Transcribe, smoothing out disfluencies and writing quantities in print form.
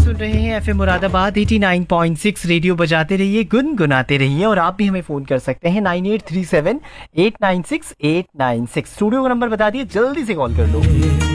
सुन रहे हैं FM Moradabad 89.6 radio बजाते रहिए, गुनगुनाते रहिए। और आप भी हमें फोन कर सकते हैं 9837 896 896। स्टूडियो का नंबर बता दिए, जल्दी से कॉल कर लो।